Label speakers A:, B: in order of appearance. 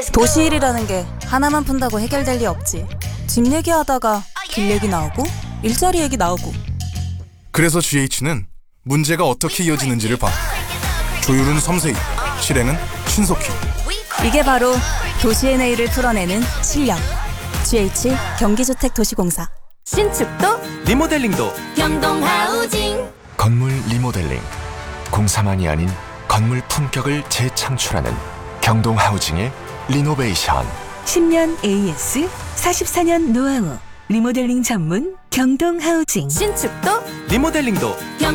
A: 도시일이라는 게 하나만 푼다고 해결될 리 없지. 집 얘기하다가 길 얘기 나오고 일자리 얘기 나오고.
B: 그래서 GH는 문제가 어떻게 이어지는지를 봐. 조율은 섬세히, 실행은 신속히.
A: 이게 바로 도시의 내일을 풀어내는 실력. GH 경기주택도시공사. 신축도
C: 리모델링도
A: 경동하우징.
D: 건물 리모델링, 공사만이 아닌 건물 품격을 재창출하는 경동하우징의 리노베이션.
E: 10년 AS, 44년 노하우, 리모델링 전문 경동하우징.
A: 신축도
C: 리모델링도